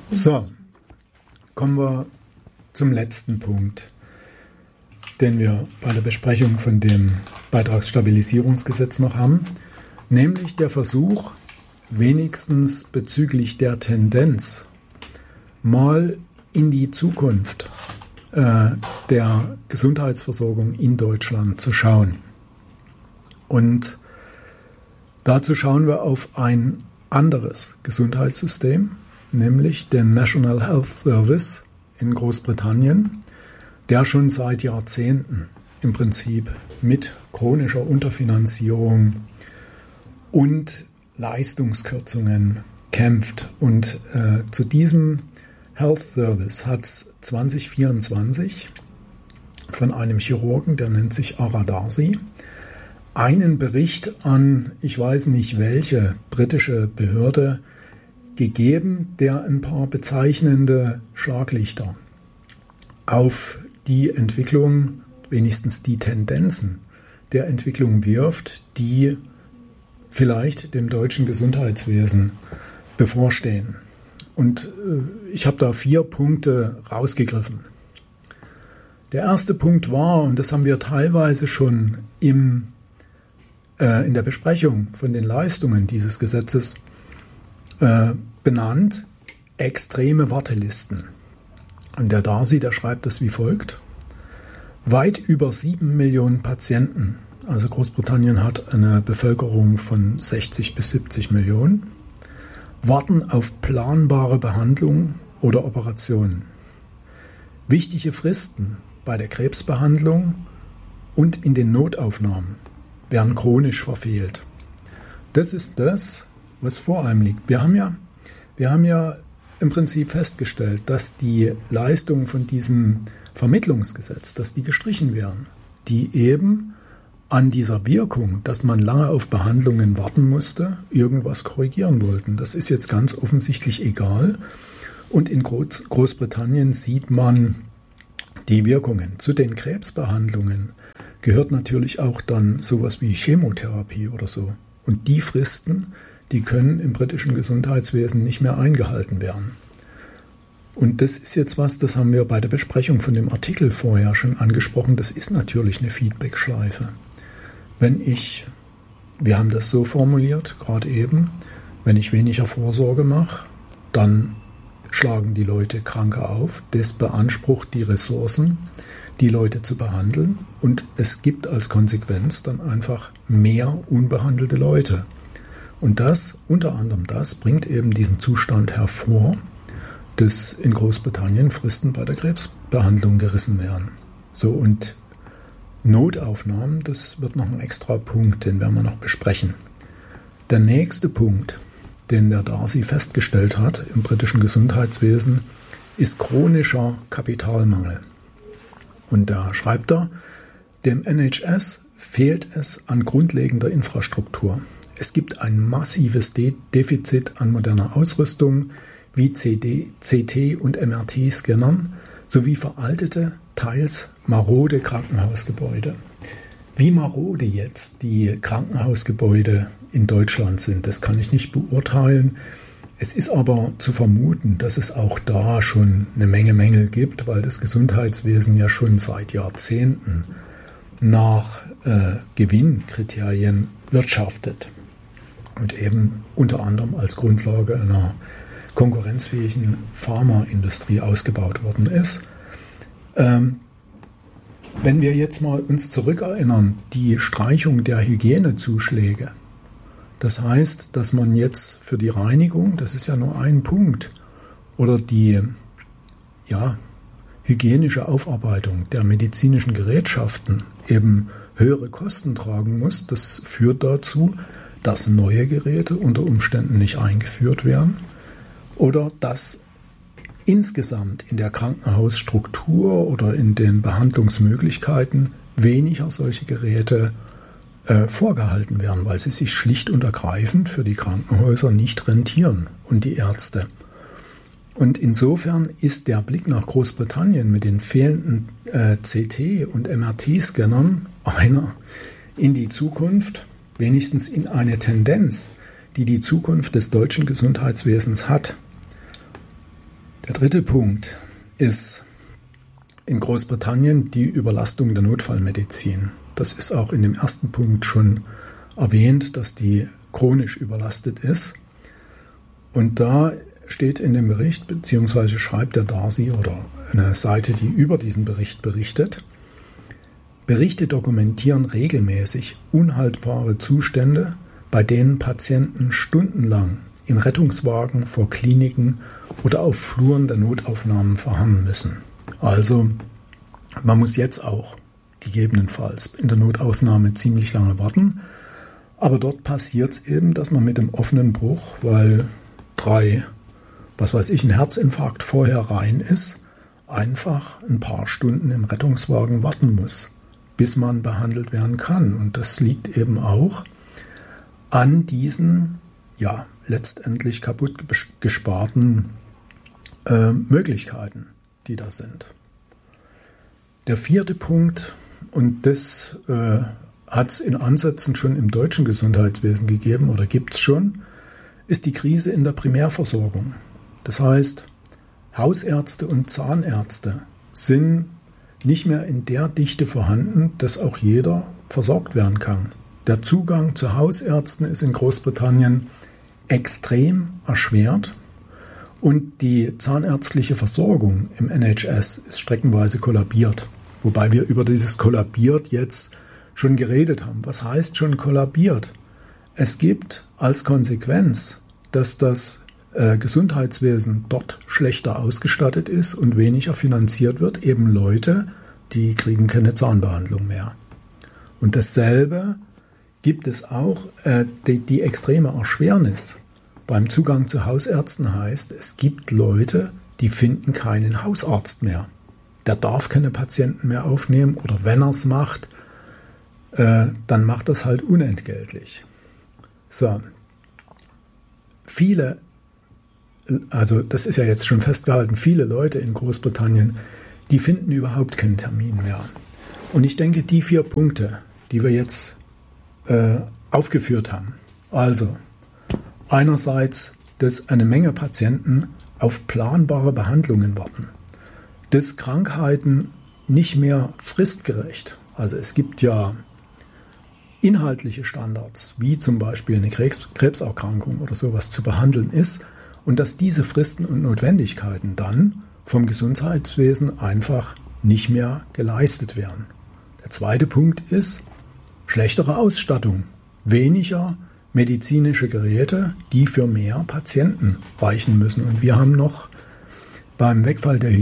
So, kommen wir zum letzten Punkt, den wir bei der Besprechung von dem Beitragsstabilisierungsgesetz noch haben, nämlich der Versuch, wenigstens bezüglich der Tendenz mal in die Zukunft der Gesundheitsversorgung in Deutschland zu schauen. Und dazu schauen wir auf ein anderes Gesundheitssystem, nämlich den National Health Service in Großbritannien, der schon seit Jahrzehnten im Prinzip mit chronischer Unterfinanzierung und Leistungskürzungen kämpft. Und zu diesem Health Service hat es 2024 von einem Chirurgen, der nennt sich Ara Darcy, einen Bericht an, ich weiß nicht welche britische Behörde gegeben, der ein paar bezeichnende Schlaglichter auf die Entwicklung, wenigstens die Tendenzen der Entwicklung wirft, die vielleicht dem deutschen Gesundheitswesen bevorstehen. Und ich habe da 4 Punkte rausgegriffen. Der erste Punkt war, und das haben wir teilweise schon in der Besprechung von den Leistungen dieses Gesetzes benannt, extreme Wartelisten. Und der Darcy, der schreibt das wie folgt: Weit über 7 Millionen Patienten, also Großbritannien hat eine Bevölkerung von 60 bis 70 Millionen, warten auf planbare Behandlung oder Operationen. Wichtige Fristen bei der Krebsbehandlung und in den Notaufnahmen werden chronisch verfehlt. Das ist das, was vor einem liegt. Wir haben ja im Prinzip festgestellt, dass die Leistungen von diesem Vermittlungsgesetz, dass die gestrichen werden, die eben an dieser Wirkung, dass man lange auf Behandlungen warten musste, irgendwas korrigieren wollten. Das ist jetzt ganz offensichtlich egal. Und in Großbritannien sieht man die Wirkungen. Zu den Krebsbehandlungen gehört natürlich auch dann sowas wie Chemotherapie oder so. Und die Fristen, die können im britischen Gesundheitswesen nicht mehr eingehalten werden. Und das ist jetzt was, das haben wir bei der Besprechung von dem Artikel vorher schon angesprochen, das ist natürlich eine Feedback-Schleife. Wir haben das so formuliert, gerade eben, wenn ich weniger Vorsorge mache, dann schlagen die Leute Kranke auf, das beansprucht die Ressourcen, die Leute zu behandeln, und es gibt als Konsequenz dann einfach mehr unbehandelte Leute. Und das, unter anderem das, bringt eben diesen Zustand hervor, dass in Großbritannien Fristen bei der Krebsbehandlung gerissen werden. So, und Notaufnahmen, das wird noch ein extra Punkt, den werden wir noch besprechen. Der nächste Punkt, den der Darcy festgestellt hat im britischen Gesundheitswesen, ist chronischer Kapitalmangel. Und da schreibt er, dem NHS fehlt es an grundlegender Infrastruktur. Es gibt ein massives Defizit an moderner Ausrüstung wie CT- und MRT-Scannern sowie veraltete, teils marode Krankenhausgebäude. Wie marode jetzt die Krankenhausgebäude in Deutschland sind, das kann ich nicht beurteilen. Es ist aber zu vermuten, dass es auch da schon eine Menge Mängel gibt, weil das Gesundheitswesen ja schon seit Jahrzehnten nach Gewinnkriterien wirtschaftet und eben unter anderem als Grundlage einer konkurrenzfähigen Pharmaindustrie ausgebaut worden ist. Wenn wir jetzt mal uns zurückerinnern, die Streichung der Hygienezuschläge, das heißt, dass man jetzt für die Reinigung, das ist ja nur ein Punkt, oder die hygienische Aufarbeitung der medizinischen Gerätschaften eben höhere Kosten tragen muss, das führt dazu, dass neue Geräte unter Umständen nicht eingeführt werden oder dass insgesamt in der Krankenhausstruktur oder in den Behandlungsmöglichkeiten weniger solche Geräte vorgehalten werden, weil sie sich schlicht und ergreifend für die Krankenhäuser nicht rentieren und die Ärzte. Und insofern ist der Blick nach Großbritannien mit den fehlenden CT- und MRT-Scannern einer in die Zukunft, wenigstens in eine Tendenz, die die Zukunft des deutschen Gesundheitswesens hat. Der dritte Punkt ist in Großbritannien die Überlastung der Notfallmedizin. Das ist auch in dem ersten Punkt schon erwähnt, dass die chronisch überlastet ist. Und da steht in dem Bericht, beziehungsweise schreibt der Darcy oder eine Seite, die über diesen Bericht berichtet, Berichte dokumentieren regelmäßig unhaltbare Zustände, bei denen Patienten stundenlang in Rettungswagen vor Kliniken oder auf Fluren der Notaufnahmen verharren müssen. Also man muss jetzt auch gegebenenfalls in der Notaufnahme ziemlich lange warten, aber dort passiert es eben, dass man mit dem offenen Bruch, weil ein Herzinfarkt vorher rein ist, einfach ein paar Stunden im Rettungswagen warten muss, bis man behandelt werden kann. Und das liegt eben auch an diesen, letztendlich kaputt gesparten Möglichkeiten, die da sind. Der vierte Punkt, und das hat es in Ansätzen schon im deutschen Gesundheitswesen gegeben oder gibt es schon, ist die Krise in der Primärversorgung. Das heißt, Hausärzte und Zahnärzte sind nicht mehr in der Dichte vorhanden, dass auch jeder versorgt werden kann. Der Zugang zu Hausärzten ist in Großbritannien extrem erschwert und die zahnärztliche Versorgung im NHS ist streckenweise kollabiert. Wobei wir über dieses kollabiert jetzt schon geredet haben. Was heißt schon kollabiert? Es gibt als Konsequenz, dass das Gesundheitswesen dort schlechter ausgestattet ist und weniger finanziert wird, eben Leute, die kriegen keine Zahnbehandlung mehr. Und dasselbe gibt es auch, die extreme Erschwernis beim Zugang zu Hausärzten heißt, es gibt Leute, die finden keinen Hausarzt mehr. Der darf keine Patienten mehr aufnehmen oder wenn er es macht, dann macht das halt unentgeltlich. So, das ist ja jetzt schon festgehalten, viele Leute in Großbritannien, die finden überhaupt keinen Termin mehr. Und ich denke, die 4 Punkte, die wir jetzt aufgeführt haben, also einerseits, dass eine Menge Patienten auf planbare Behandlungen warten, dass Krankheiten nicht mehr fristgerecht, also es gibt ja inhaltliche Standards, wie zum Beispiel eine Krebserkrankung oder sowas zu behandeln ist und dass diese Fristen und Notwendigkeiten dann vom Gesundheitswesen einfach nicht mehr geleistet werden. Der zweite Punkt ist schlechtere Ausstattung, weniger medizinische Geräte, die für mehr Patienten reichen müssen. Und wir haben noch beim Wegfall der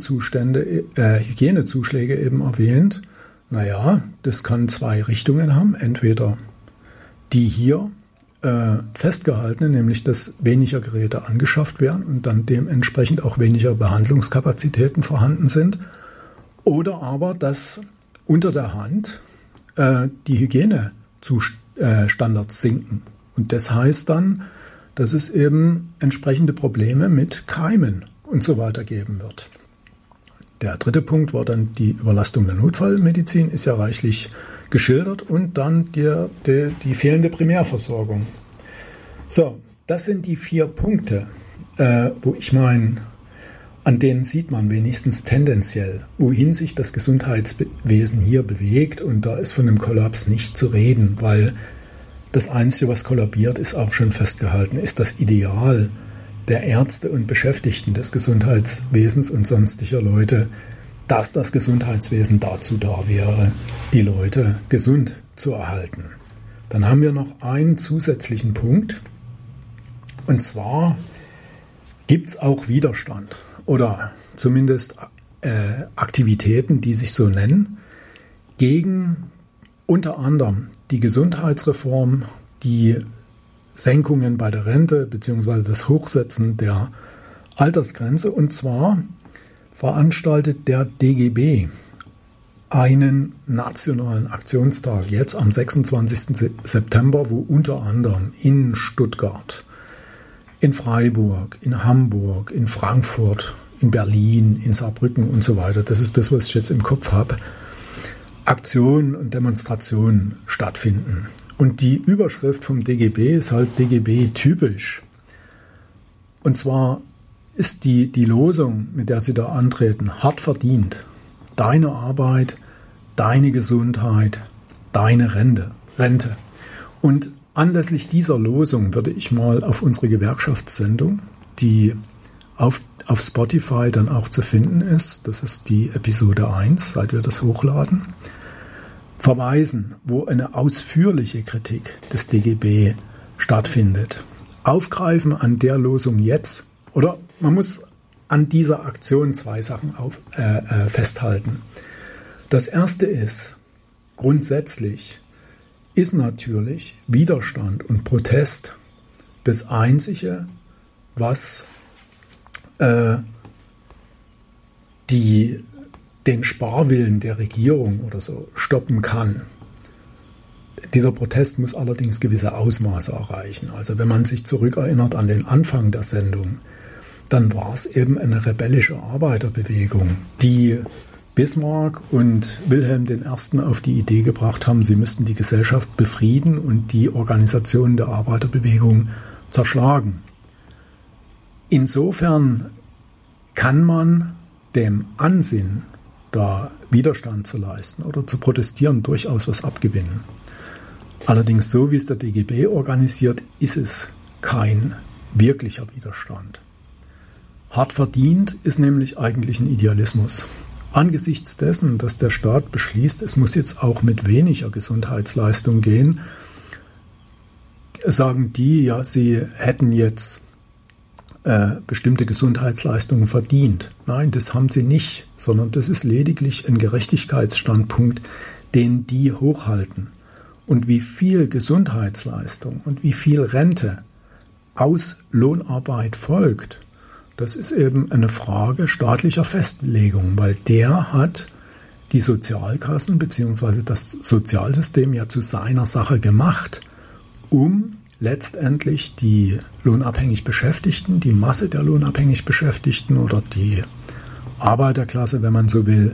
Hygienezuschläge eben erwähnt, das kann 2 Richtungen haben. Entweder die hier festgehaltene, nämlich dass weniger Geräte angeschafft werden und dann dementsprechend auch weniger Behandlungskapazitäten vorhanden sind. Oder aber, dass unter der Hand die Hygienestandards sinken. Und das heißt dann, dass es eben entsprechende Probleme mit Keimen und so weiter geben wird. Der dritte Punkt war dann die Überlastung der Notfallmedizin, ist ja reichlich geschildert, und dann die fehlende Primärversorgung. So, das sind die 4 Punkte, wo ich meine, an denen sieht man wenigstens tendenziell, wohin sich das Gesundheitswesen hier bewegt, und da ist von einem Kollaps nicht zu reden, weil das Einzige, was kollabiert, ist auch schon festgehalten, ist das Ideal der Ärzte und Beschäftigten des Gesundheitswesens und sonstiger Leute, dass das Gesundheitswesen dazu da wäre, die Leute gesund zu erhalten. Dann haben wir noch einen zusätzlichen Punkt, und zwar gibt es auch Widerstand oder zumindest Aktivitäten, die sich so nennen, gegen unter anderem die Gesundheitsreform, die Senkungen bei der Rente bzw. das Hochsetzen der Altersgrenze. Und zwar veranstaltet der DGB einen nationalen Aktionstag jetzt am 26. September, wo unter anderem in Stuttgart, in Freiburg, in Hamburg, in Frankfurt, in Berlin, in Saarbrücken und so weiter, das ist das, was ich jetzt im Kopf habe, Aktionen und Demonstrationen stattfinden. Und die Überschrift vom DGB ist halt DGB typisch. Und zwar ist die Losung, mit der Sie da antreten, hart verdient. Deine Arbeit, deine Gesundheit, deine Rente. Und anlässlich dieser Losung würde ich mal auf unsere Gewerkschaftssendung, die auf Spotify dann auch zu finden ist, das ist die Episode 1, seit wir das hochladen, verweisen, wo eine ausführliche Kritik des DGB stattfindet. Aufgreifen an der Losung jetzt, oder man muss an dieser Aktion zwei Sachen festhalten. Das erste ist, grundsätzlich ist natürlich Widerstand und Protest das Einzige, was den Sparwillen der Regierung oder so stoppen kann. Dieser Protest muss allerdings gewisse Ausmaße erreichen. Also wenn man sich zurückerinnert an den Anfang der Sendung, dann war es eben eine rebellische Arbeiterbewegung, die Bismarck und Wilhelm I. auf die Idee gebracht haben, sie müssten die Gesellschaft befrieden und die Organisation der Arbeiterbewegung zerschlagen. Insofern kann man dem Ansinnen, da Widerstand zu leisten oder zu protestieren, durchaus was abgewinnen. Allerdings, so wie es der DGB organisiert, ist es kein wirklicher Widerstand. Hart verdient ist nämlich eigentlich ein Idealismus. Angesichts dessen, dass der Staat beschließt, es muss jetzt auch mit weniger Gesundheitsleistung gehen, sagen die, ja, sie hätten jetzt bestimmte Gesundheitsleistungen verdient. Nein, das haben sie nicht, sondern das ist lediglich ein Gerechtigkeitsstandpunkt, den die hochhalten. Und wie viel Gesundheitsleistung und wie viel Rente aus Lohnarbeit folgt, das ist eben eine Frage staatlicher Festlegung, weil der hat die Sozialkassen bzw. das Sozialsystem ja zu seiner Sache gemacht, um letztendlich die lohnabhängig Beschäftigten, die Masse der lohnabhängig Beschäftigten oder die Arbeiterklasse, wenn man so will,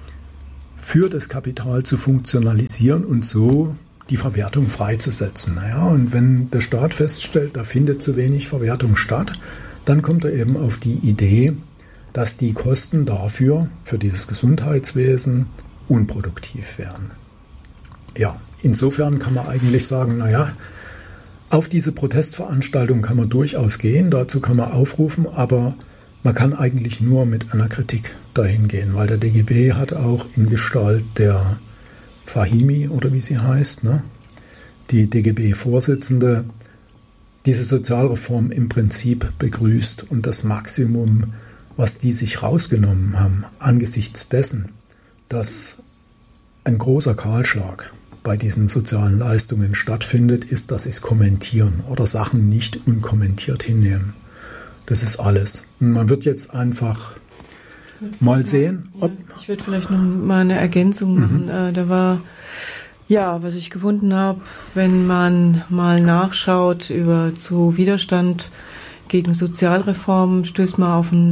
für das Kapital zu funktionalisieren und so die Verwertung freizusetzen. Naja, und wenn der Staat feststellt, da findet zu wenig Verwertung statt, dann kommt er eben auf die Idee, dass die Kosten dafür, für dieses Gesundheitswesen, unproduktiv wären. Ja, insofern kann man eigentlich sagen, naja, auf diese Protestveranstaltung kann man durchaus gehen, dazu kann man aufrufen, aber man kann eigentlich nur mit einer Kritik dahin gehen, weil der DGB hat auch in Gestalt der Fahimi oder wie sie heißt, die DGB-Vorsitzende, diese Sozialreform im Prinzip begrüßt und das Maximum, was die sich rausgenommen haben, angesichts dessen, dass ein großer Kahlschlag bei diesen sozialen Leistungen stattfindet, ist, dass sie es kommentieren oder Sachen nicht unkommentiert hinnehmen. Das ist alles. Und man wird jetzt einfach mal sehen, ob... Ich würde vielleicht noch mal eine Ergänzung machen. Da war, ja, was ich gefunden habe, wenn man mal nachschaut zu Widerstand gegen Sozialreformen, stößt man auf einen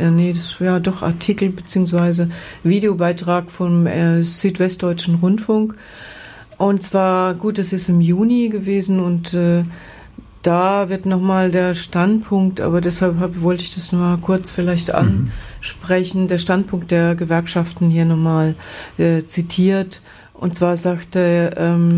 Artikel bzw. Videobeitrag vom Südwestdeutschen Rundfunk. Und zwar, gut, es ist im Juni gewesen und da wird nochmal der Standpunkt, aber deshalb wollte ich das nochmal kurz vielleicht ansprechen, der Standpunkt der Gewerkschaften hier nochmal zitiert. Und zwar sagte,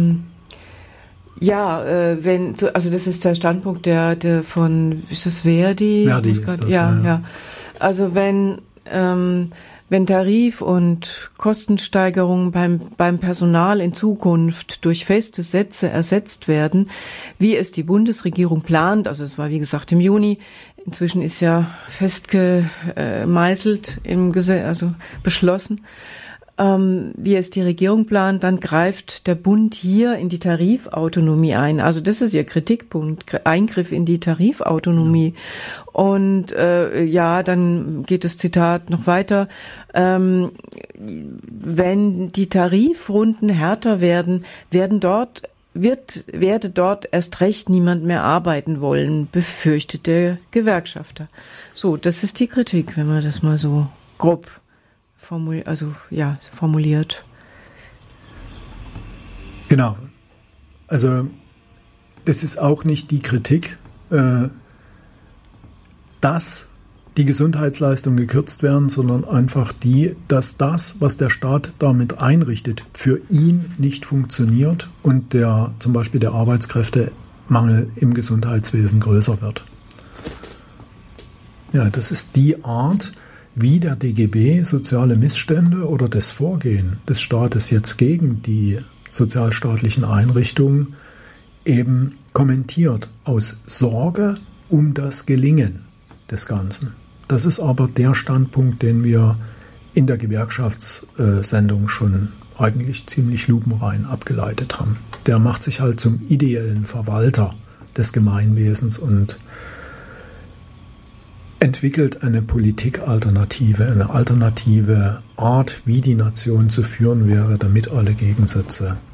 also das ist der Standpunkt der von, ist das Verdi? Verdi ist das, ja. Also wenn Tarif- und Kostensteigerungen beim Personal in Zukunft durch feste Sätze ersetzt werden, wie es die Bundesregierung plant, also es war wie gesagt im Juni, inzwischen ist ja festgemeißelt im Gesetz, also beschlossen, wie es die Regierung plant, dann greift der Bund hier in die Tarifautonomie ein. Also das ist ihr Kritikpunkt, Eingriff in die Tarifautonomie. Und dann geht das Zitat noch weiter. Wenn die Tarifrunden härter werden, werde dort erst recht niemand mehr arbeiten wollen, befürchtet der Gewerkschafter. So, das ist die Kritik, wenn man das mal so grob formuliert. Genau. Also das ist auch nicht die Kritik, dass die Gesundheitsleistungen gekürzt werden, sondern einfach dass das, was der Staat damit einrichtet, für ihn nicht funktioniert und zum Beispiel der Arbeitskräftemangel im Gesundheitswesen größer wird. Ja, das ist die Art, wie der DGB soziale Missstände oder das Vorgehen des Staates jetzt gegen die sozialstaatlichen Einrichtungen eben kommentiert, aus Sorge um das Gelingen des Ganzen. Das ist aber der Standpunkt, den wir in der Gewerkschaftssendung schon eigentlich ziemlich lupenrein abgeleitet haben. Der macht sich halt zum ideellen Verwalter des Gemeinwesens und entwickelt eine Politikalternative, eine alternative Art, wie die Nation zu führen wäre, damit alle Gegensätze